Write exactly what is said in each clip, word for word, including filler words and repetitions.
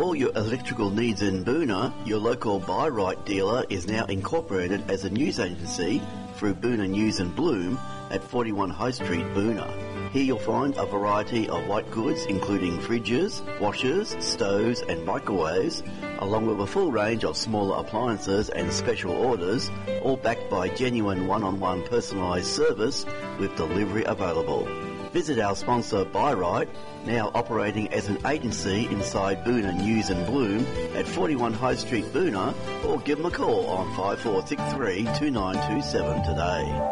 all your electrical needs in Boona, your local Buy Right dealer is now incorporated as a news agency through Boona News and Bloom at forty-one High Street, Boona. Here you'll find a variety of white goods including fridges, washers, stoves and microwaves, along with a full range of smaller appliances and special orders, all backed by genuine one-on-one personalised service with delivery available. Visit our sponsor Buy Right, now operating as an agency inside Boona News and Bloom at forty-one High Street, Boona, or give them a call on five four six three, two nine two seven today.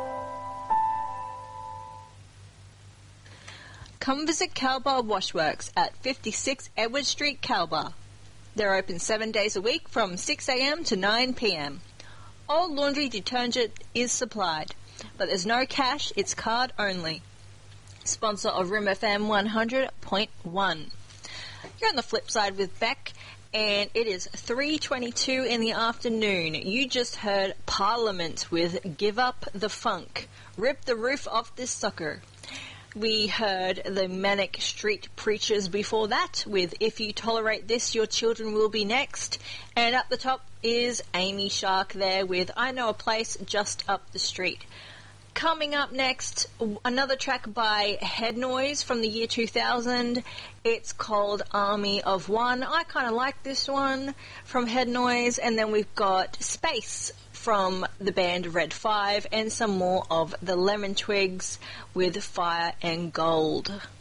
Come visit Calbar Washworks at fifty-six Edward Street, Calbar. They're open seven days a week from six a.m. to nine p.m. All laundry detergent is supplied, but there's no cash, it's card only. Sponsor of Room F M one hundred point one. You're on the flip side with Beck, and it is three twenty-two in the afternoon. You just heard Parliament with Give Up the Funk. Rip the roof off this sucker. We heard the Manic Street Preachers before that with If You Tolerate This, Your Children Will Be Next. And up the top is Amy Shark there with I Know a Place Just Up the Street. Coming up next, another track by Head Noise from the year two thousand. It's called Army of One. I kind of like this one from Head Noise. And then we've got Space from the band Red Five and some more of the Lemon Twigs with Fire and Gold.